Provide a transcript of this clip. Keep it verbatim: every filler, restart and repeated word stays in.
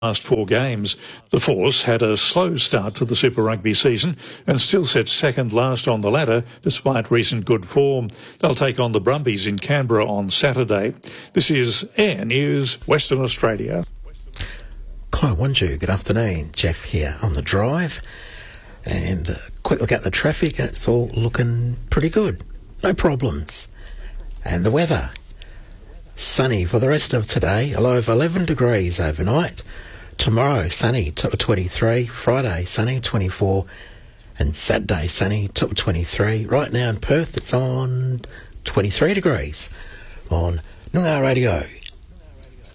last four games. The Force had a slow start to the Super Rugby season and still sits second last on the ladder despite recent good form. They'll take on the Brumbies in Canberra on Saturday. This is Air News Western Australia. Kai Wanju, good afternoon. Jeff here on the drive. And a quick look at the traffic, and it's all looking pretty good. No problems. And the weather. Sunny for the rest of today, a low of eleven degrees overnight. Tomorrow, sunny, top of twenty-three. Friday, sunny, twenty-four. And Saturday, sunny, top of twenty-three. Right now in Perth, it's on twenty-three degrees on Noongar Radio.